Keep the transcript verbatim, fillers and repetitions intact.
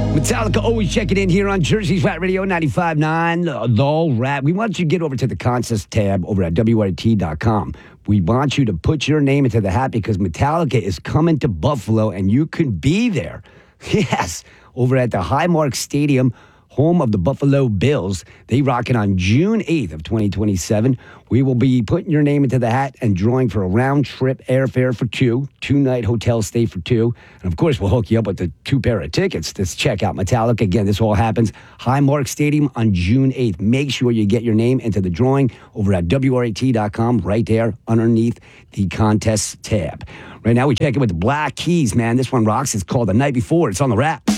Metallica always checking in here on Jersey's Rat Radio ninety-five point nine, The Rat. We want you to get over to the contest tab over at W R T dot com. We want you to put your name into the hat because Metallica is coming to Buffalo and you can be there. Yes, over at the Highmark Stadium, home of the Buffalo Bills. They rock it on June eighth of twenty twenty-seven. We will be putting your name into the hat and drawing for a round-trip airfare for two, two-night hotel stay for two. And, of course, we'll hook you up with the two pair of tickets to check out Metallica. Again, this all happens Highmark Stadium on June eighth. Make sure you get your name into the drawing over at W R T dot com, right there underneath the contest tab. Right now, we check in with the Black Keys, man. This one rocks. It's called The Night Before. It's on the Rat.